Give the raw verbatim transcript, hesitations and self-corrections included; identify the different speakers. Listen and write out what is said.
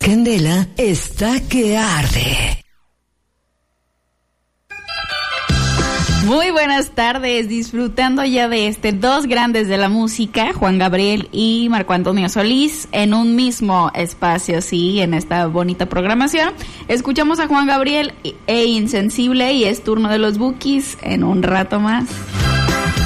Speaker 1: candela está que arde.
Speaker 2: Muy buenas tardes, disfrutando ya de este dos grandes de la música, Juan Gabriel y Marco Antonio Solís, en un mismo espacio, sí, en esta bonita programación. Escuchamos a Juan Gabriel e Insensible y es turno de los Bukis en un rato más.